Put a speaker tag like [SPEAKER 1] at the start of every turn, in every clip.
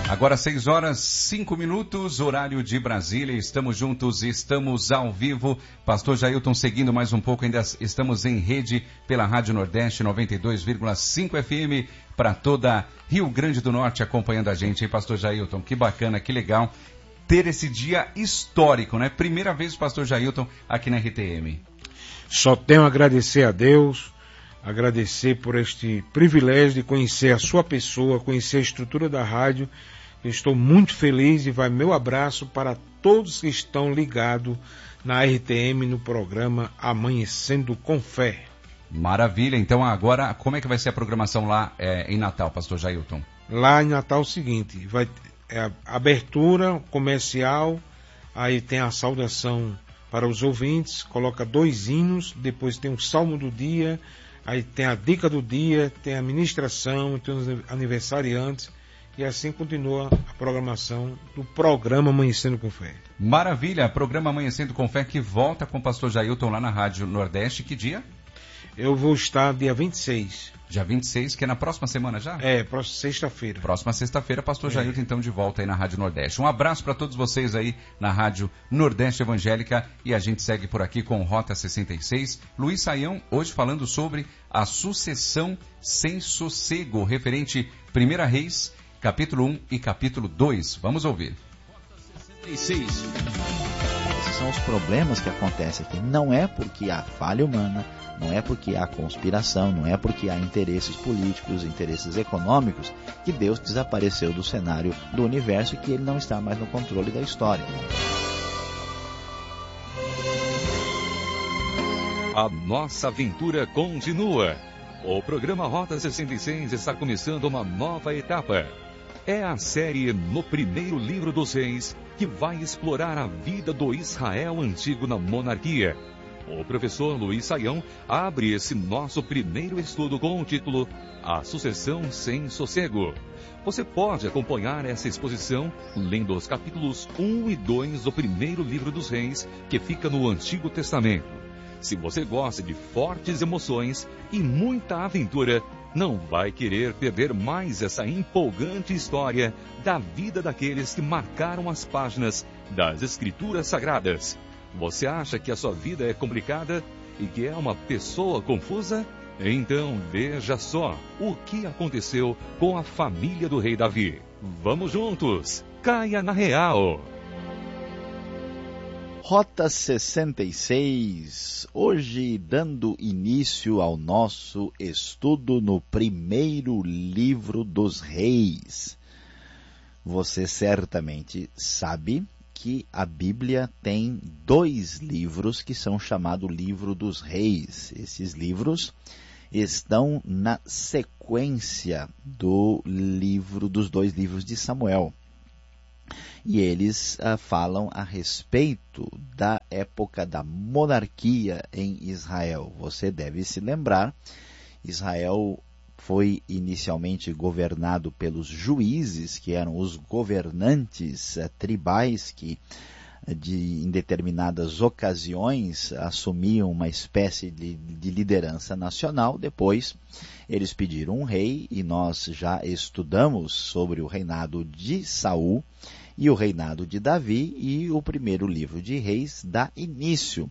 [SPEAKER 1] Agora 6h05, horário de Brasília, estamos juntos, estamos ao vivo. Pastor Jailton seguindo mais um pouco, ainda estamos em rede pela Rádio Nordeste 92,5 FM para toda Rio Grande do Norte acompanhando a gente, hein, Pastor Jailton? Que bacana, que legal ter esse dia histórico, né? Primeira vez o Pastor Jailton aqui na RTM.
[SPEAKER 2] Só tenho a agradecer a Deus, agradecer por este privilégio de conhecer a sua pessoa, conhecer a estrutura da rádio. Eu estou muito feliz e vai meu abraço para todos que estão ligados na RTM no programa Amanhecendo com Fé.
[SPEAKER 1] Maravilha, então agora como é que vai ser a programação lá em Natal, Pastor Jailton?
[SPEAKER 2] Lá em Natal é o seguinte, vai abertura comercial, aí tem a saudação para os ouvintes, coloca 2 hinos, depois tem o Salmo do Dia, aí tem a dica do dia, tem a ministração, tem os aniversariantes, e assim continua a programação do programa Amanhecendo com Fé.
[SPEAKER 1] Maravilha, programa Amanhecendo com Fé que volta com o Pastor Jailton lá na Rádio Nordeste, que dia?
[SPEAKER 2] Eu vou estar dia 26.
[SPEAKER 1] Dia 26, que é na próxima semana já?
[SPEAKER 2] Próxima sexta-feira.
[SPEAKER 1] Próxima sexta-feira, Pastor Jailton então de volta aí na Rádio Nordeste. Um abraço para todos vocês aí na Rádio Nordeste Evangélica e a gente segue por aqui com Rota 66. Luiz Saião, hoje falando sobre a sucessão sem sossego, referente 1 Reis, capítulo 1 e capítulo 2. Vamos ouvir.
[SPEAKER 3] Rota 66. Esses são os problemas que acontecem aqui. Não é porque há falha humana, não é porque há conspiração, não é porque há interesses políticos, interesses econômicos, que Deus desapareceu do cenário do universo e que ele não está mais no controle da história.
[SPEAKER 4] A nossa aventura continua. O programa Rota 66 está começando uma nova etapa. É a série No Primeiro Livro dos Reis, que vai explorar a vida do Israel antigo na monarquia. O professor Luiz Saião abre esse nosso primeiro estudo com o título A Sucessão Sem Sossego. Você pode acompanhar essa exposição lendo os capítulos 1 e 2 do Primeiro Livro dos Reis, que fica no Antigo Testamento. Se você gosta de fortes emoções e muita aventura, não vai querer perder mais essa empolgante história da vida daqueles que marcaram as páginas das Escrituras Sagradas. Você acha que a sua vida é complicada e que é uma pessoa confusa? Então veja só o que aconteceu com a família do rei Davi. Vamos juntos, caia na real!
[SPEAKER 3] Rota 66, hoje dando início ao nosso estudo no primeiro livro dos reis. Você certamente sabe que a Bíblia tem 2 livros que são chamados Livro dos Reis. Esses livros estão na sequência dos 2 livros de Samuel. E eles falam a respeito da época da monarquia em Israel. Você deve se lembrar, Israel foi inicialmente governado pelos juízes, que eram os governantes tribais que em determinadas ocasiões assumiam uma espécie de liderança nacional. Depois eles pediram um rei, e nós já estudamos sobre o reinado de Saul e o reinado de Davi, e o primeiro livro de Reis dá início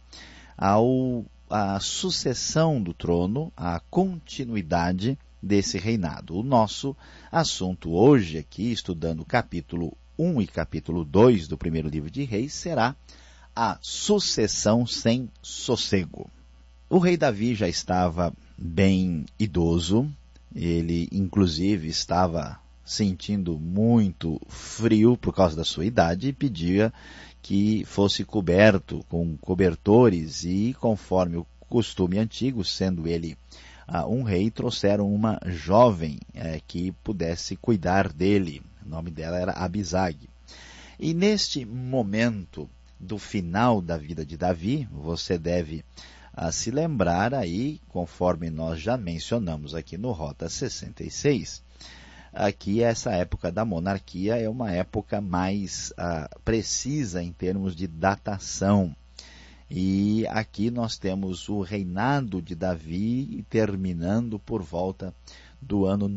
[SPEAKER 3] à sucessão do trono, à continuidade desse reinado. O nosso assunto hoje aqui, estudando o capítulo 1 e capítulo 2 do primeiro livro de Reis, será a sucessão sem sossego. O rei Davi já estava bem idoso, ele inclusive estava sentindo muito frio por causa da sua idade e pedia que fosse coberto com cobertores, e conforme o costume antigo, sendo ele um rei, trouxeram uma jovem que pudesse cuidar dele. O nome dela era Abisag. E neste momento do final da vida de Davi, você deve se lembrar aí, conforme nós já mencionamos aqui no Rota 66, aqui essa época da monarquia é uma época mais precisa em termos de datação. E aqui nós temos o reinado de Davi terminando por volta do ano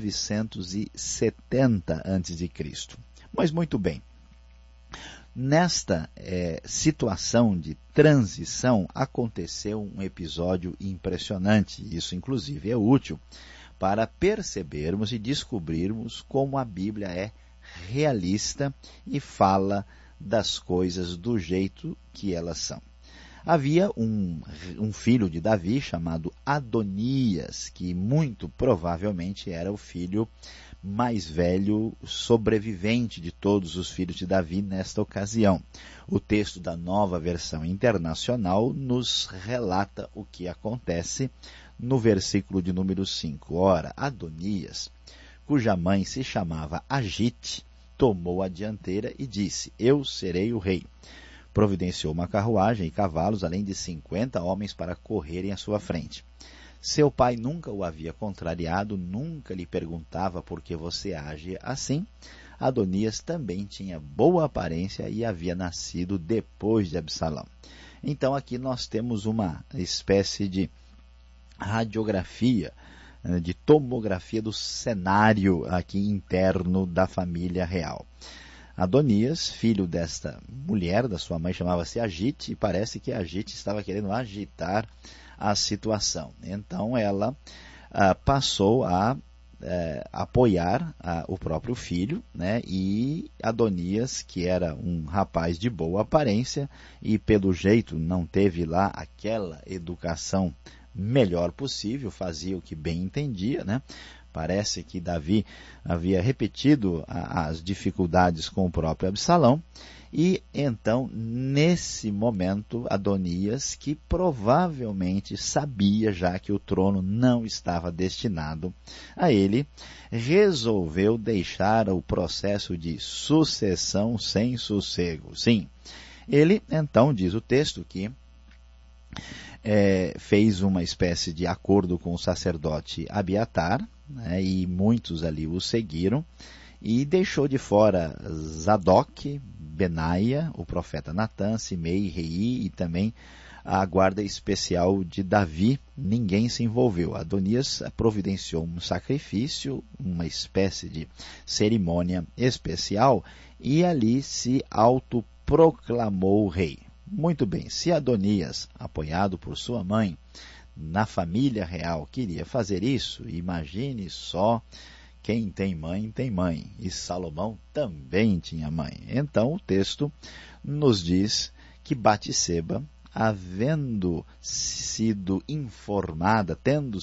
[SPEAKER 3] 970 a.C. Mas muito bem, nesta situação de transição aconteceu um episódio impressionante. Isso inclusive é útil para percebermos e descobrirmos como a Bíblia é realista e fala das coisas do jeito que elas são. Havia um filho de Davi chamado Adonias, que muito provavelmente era o filho mais velho sobrevivente de todos os filhos de Davi nesta ocasião. O texto da Nova Versão Internacional nos relata o que acontece no versículo de número 5. Ora, Adonias, cuja mãe se chamava Agite, tomou a dianteira e disse: eu serei o rei. Providenciou uma carruagem e cavalos, além de 50 homens para correrem à sua frente. Seu pai nunca o havia contrariado, nunca lhe perguntava por que você age assim. Adonias também tinha boa aparência e havia nascido depois de Absalão. Então aqui nós temos uma espécie de radiografia, de tomografia do cenário aqui interno da família real. Adonias, filho desta mulher, da sua mãe, chamava-se Agite, e parece que Agite estava querendo agitar a situação. Então ela passou a apoiar o próprio filho, né? E Adonias, que era um rapaz de boa aparência e pelo jeito não teve lá aquela educação melhor possível, fazia o que bem entendia, né? Parece que Davi havia repetido as dificuldades com o próprio Absalão. E então, nesse momento, Adonias, que provavelmente sabia já que o trono não estava destinado a ele, resolveu deixar o processo de sucessão sem sossego. Sim, ele então, diz o texto, que fez uma espécie de acordo com o sacerdote Abiatar, né, e muitos ali o seguiram, e deixou de fora Zadok, Benaia, o profeta Natã, Simei, Rei e também a guarda especial de Davi. Ninguém se envolveu. Adonias providenciou um sacrifício, uma espécie de cerimônia especial, e ali se autoproclamou rei. Muito bem, se Adonias, apoiado por sua mãe, na família real, queria fazer isso, imagine só, quem tem mãe, tem mãe. E Salomão também tinha mãe. Então o texto nos diz que Batseba, tendo sido informada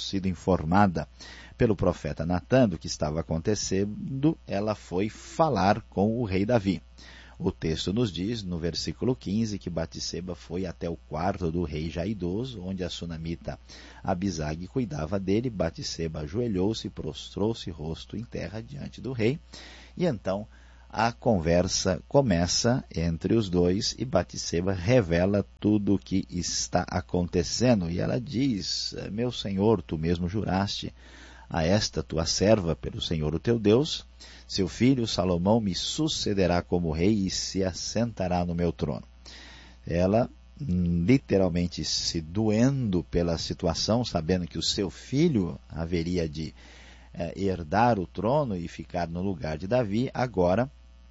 [SPEAKER 3] pelo profeta Natã do que estava acontecendo, ela foi falar com o rei Davi. O texto nos diz, no versículo 15, que Batseba foi até o quarto do rei já idoso, onde a sunamita Abisag cuidava dele. Batseba ajoelhou-se e prostrou-se rosto em terra diante do rei. E então a conversa começa entre os dois e Batseba revela tudo o que está acontecendo. E ela diz: meu senhor, tu mesmo juraste a esta tua serva pelo Senhor o teu Deus, seu filho Salomão me sucederá como rei e se assentará no meu trono. Ela, literalmente se doendo pela situação, sabendo que o seu filho haveria de herdar o trono e ficar no lugar de Davi, agora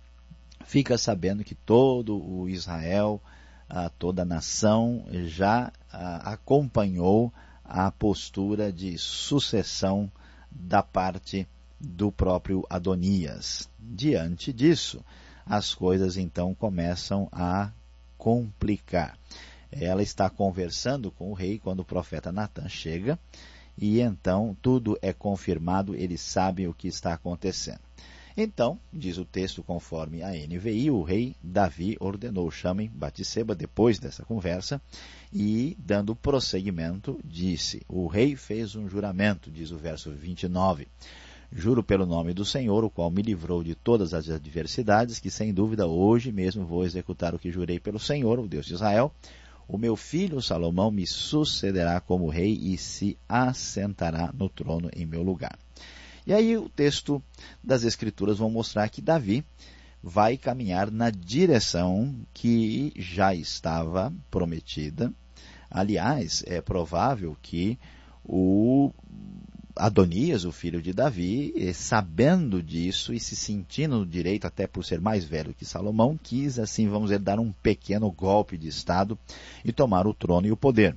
[SPEAKER 3] fica sabendo que todo o Israel, toda a nação já acompanhou a postura de sucessão da parte do próprio Adonias. Diante disso, as coisas então começam a complicar. Ela está conversando com o rei quando o profeta Natã chega, e então tudo é confirmado, eles sabem o que está acontecendo. Então, diz o texto conforme a NVI, o rei Davi ordenou: chamem Batseba depois dessa conversa, e dando prosseguimento, disse: o rei fez um juramento, diz o verso 29, juro pelo nome do Senhor, o qual me livrou de todas as adversidades, que sem dúvida hoje mesmo vou executar o que jurei pelo Senhor, o Deus de Israel. O meu filho Salomão me sucederá como rei e se assentará no trono em meu lugar. E aí o texto das Escrituras vão mostrar que Davi vai caminhar na direção que já estava prometida. Aliás, é provável que o Adonias, o filho de Davi, sabendo disso e se sentindo no direito, até por ser mais velho que Salomão, quis, assim, vamos dizer, dar um pequeno golpe de Estado e tomar o trono e o poder.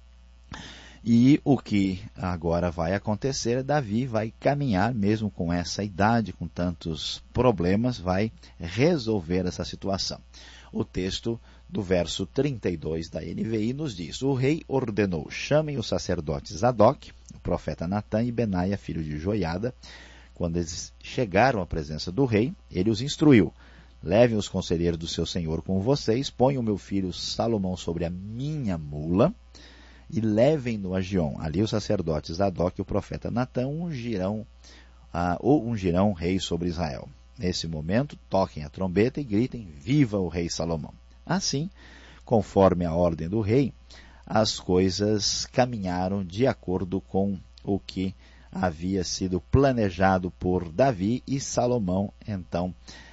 [SPEAKER 3] E o que agora vai acontecer, Davi vai caminhar, mesmo com essa idade, com tantos problemas, vai resolver essa situação. O texto do verso 32 da NVI nos diz: o rei ordenou, chamem os sacerdotes Zadok, o profeta Natã e Benaia, filho de Joiada. Quando eles chegaram à presença do rei, ele os instruiu: levem os conselheiros do seu senhor com vocês, ponham meu filho Salomão sobre a minha mula e levem-no a Giom. Ali os sacerdotes Zadok e o profeta Natã ungirão rei sobre Israel. Nesse momento, toquem a trombeta e gritem: viva o rei Salomão. Assim, conforme a ordem do rei, as coisas caminharam de acordo com o que havia sido planejado por Davi, e Salomão, então,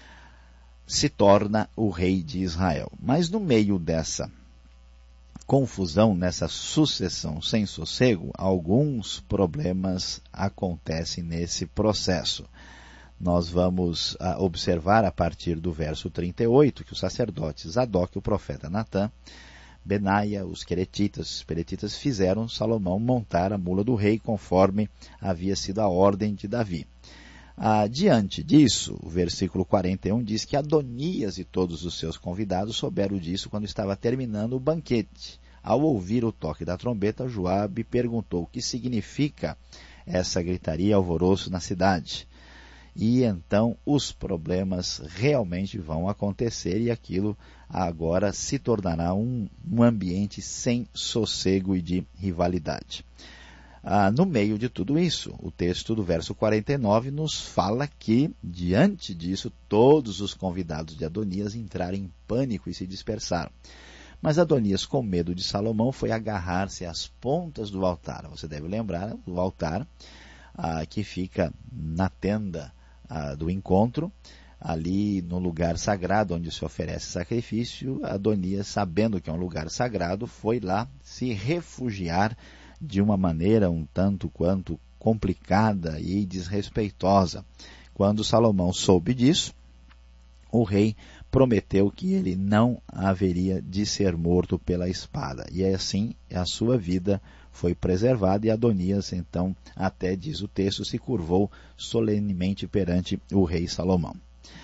[SPEAKER 3] se torna o rei de Israel. Mas no meio dessa confusão, nessa sucessão sem sossego, alguns problemas acontecem nesse processo. Nós vamos observar a partir do verso 38 que os sacerdotes Zadok, o profeta Natã, Benaia, os peretitas fizeram Salomão montar a mula do rei conforme havia sido a ordem de Davi. Diante disso, o versículo 41 diz que Adonias e todos os seus convidados souberam disso quando estava terminando o banquete. Ao ouvir o toque da trombeta, Joabe perguntou: o que significa essa gritaria e alvoroço na cidade? E então os problemas realmente vão acontecer e aquilo agora se tornará um ambiente sem sossego e de rivalidade. No meio de tudo isso, o texto do verso 49 nos fala que, diante disso, todos os convidados de Adonias entraram em pânico e se dispersaram. Mas Adonias, com medo de Salomão, foi agarrar-se às pontas do altar. Você deve lembrar do altar que fica na tenda do encontro, ali no lugar sagrado onde se oferece sacrifício. Adonias, sabendo que é um lugar sagrado, foi lá se refugiar de uma maneira um tanto quanto complicada e desrespeitosa. Quando Salomão soube disso, o rei prometeu que ele não haveria de ser morto pela espada. E assim a sua vida foi preservada, e Adonias, então, até diz o texto, se curvou solenemente perante o rei Salomão.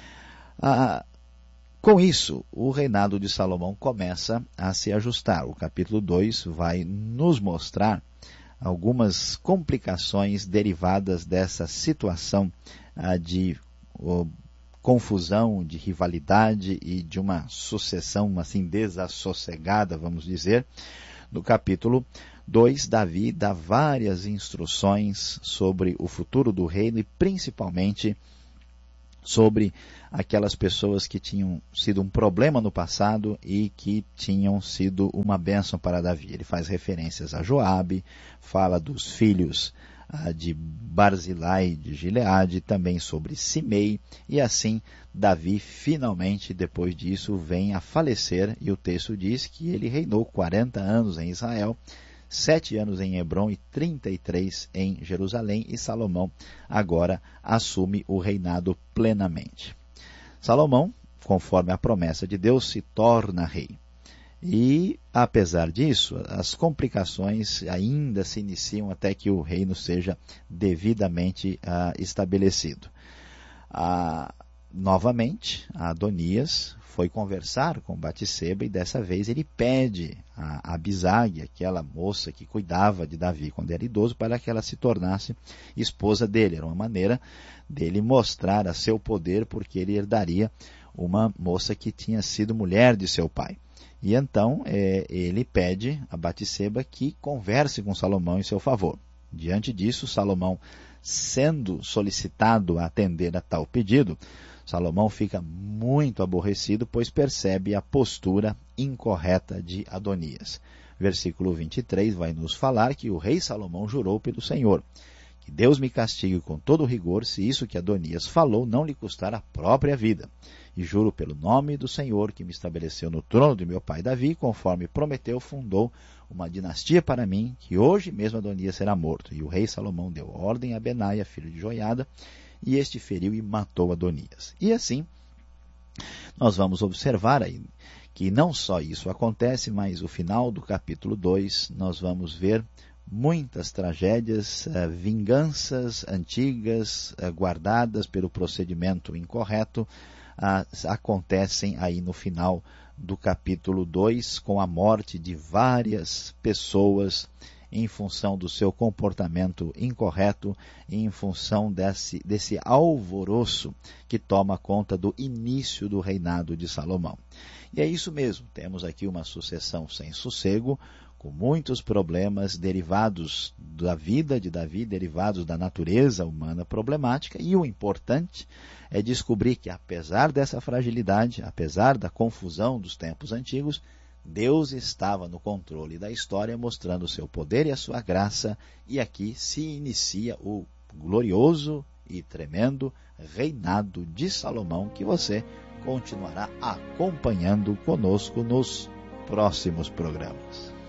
[SPEAKER 3] Com isso, o reinado de Salomão começa a se ajustar. O capítulo 2 vai nos mostrar algumas complicações derivadas dessa situação de confusão, de rivalidade e de uma sucessão assim desassossegada, vamos dizer. No capítulo 2, Davi dá várias instruções sobre o futuro do reino e principalmente sobre aquelas pessoas que tinham sido um problema no passado e que tinham sido uma bênção para Davi. Ele faz referências a Joabe, fala dos filhos de Barzilai de Gileade, também sobre Simei, e assim Davi finalmente, depois disso, vem a falecer, e o texto diz que ele reinou 40 anos em Israel, 7 anos em Hebrom e 33 em Jerusalém, e Salomão agora assume o reinado plenamente. Salomão, conforme a promessa de Deus, se torna rei. E, apesar disso, as complicações ainda se iniciam até que o reino seja devidamente estabelecido. Novamente, Adonias foi conversar com Batseba e dessa vez ele pede a Abisag, aquela moça que cuidava de Davi quando era idoso, para que ela se tornasse esposa dele. Era uma maneira dele mostrar a seu poder, porque ele herdaria uma moça que tinha sido mulher de seu pai. E então ele pede a Batseba que converse com Salomão em seu favor. Diante disso, Salomão, sendo solicitado a atender a tal pedido, Salomão fica muito aborrecido, pois percebe a postura incorreta de Adonias. Versículo 23 vai nos falar que o rei Salomão jurou pelo Senhor: que Deus me castigue com todo rigor se isso que Adonias falou não lhe custar a própria vida. E juro pelo nome do Senhor, que me estabeleceu no trono de meu pai Davi, conforme prometeu, fundou uma dinastia para mim, que hoje mesmo Adonias será morto. E o rei Salomão deu ordem a Benaia, filho de Joiada, e este feriu e matou Adonias. E assim, nós vamos observar aí que não só isso acontece, mas o final do capítulo 2, nós vamos ver muitas tragédias, vinganças antigas, guardadas pelo procedimento incorreto, acontecem aí no final do capítulo 2, com a morte de várias pessoas em função do seu comportamento incorreto, em função desse alvoroço que toma conta do início do reinado de Salomão. E é isso mesmo, temos aqui uma sucessão sem sossego, com muitos problemas derivados da vida de Davi, derivados da natureza humana problemática, e o importante é descobrir que, apesar dessa fragilidade, apesar da confusão dos tempos antigos, Deus estava no controle da história, mostrando o seu poder e a sua graça, e aqui se inicia o glorioso e tremendo reinado de Salomão, que você continuará acompanhando conosco nos próximos programas.